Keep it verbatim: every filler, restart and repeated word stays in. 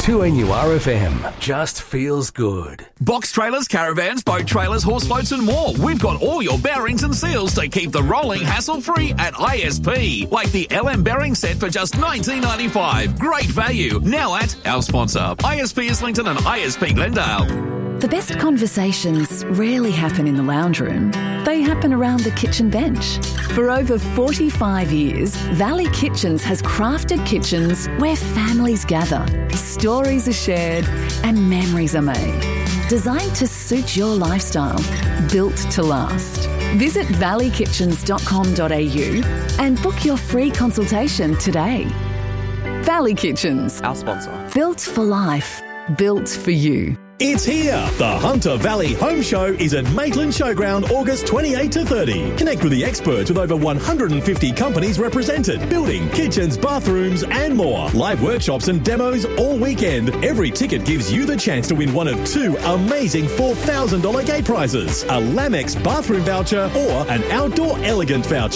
two N U R F M. Just feels good. Box trailers, caravans, boat trailers, horse floats and more. We've got all your bearings and seals to keep the rolling hassle-free at I S P. Like the L M bearing set for just nineteen ninety-five. Great value. Now at our sponsor, I S P Islington and I S P Glendale. The best conversations rarely happen in the lounge room. They happen around the kitchen bench. For over forty-five years, Valley Kitchens has crafted kitchens where families gather, stories are shared and memories are made. Designed to suit your lifestyle, built to last. Visit valley kitchens dot com dot a u and book your free consultation today. Valley Kitchens. Our sponsor. Built for life. Built for you. It's here! The Hunter Valley Home Show is at Maitland Showground August twenty-eighth to thirtieth. Connect with the experts with over one hundred fifty companies represented. Building, kitchens, bathrooms and more. Live workshops and demos all weekend. Every ticket gives you the chance to win one of two amazing four thousand dollars gate prizes. A Lamex bathroom voucher or an Outdoor Elegant voucher.